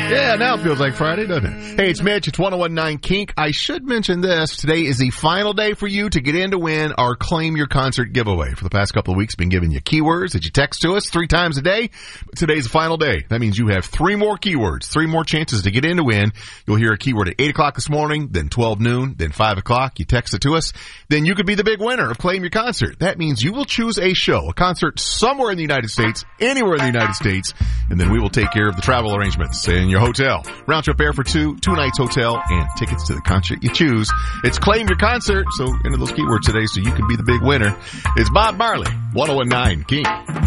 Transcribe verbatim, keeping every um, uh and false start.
Yeah, now it feels like Friday, doesn't it? Hey, it's Mitch. It's ten nineteen Kink. I should mention this. Today is the final day for you to get in to win our Claim Your Concert giveaway. For the past couple of weeks, been giving you keywords that you text to us three times a day. But today's the final day. That means you have three more keywords, three more chances to get in to win. You'll hear a keyword at eight o'clock this morning, then twelve noon, then five o'clock. You text it to us. Then you could be the big winner of Claim Your Concert. That means you will choose a show, a concert somewhere in the United States, anywhere in the United States, and then we will take care of the travel arrangements in your hotel. Round trip air for two, two nights hotel, and tickets to the concert you choose. It's Claim Your Concert, so enter those keywords today so you can be the big winner. It's Bob Marley, ten nineteen Kink.